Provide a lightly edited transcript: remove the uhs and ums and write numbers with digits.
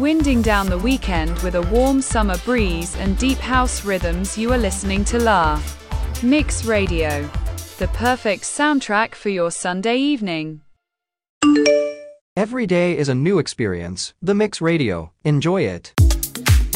Winding down the weekend with a warm summer breeze and deep house rhythms, you are listening to La Mix Radio, the perfect soundtrack for your Sunday evening. Every day is a new experience. The Mix Radio. Enjoy it.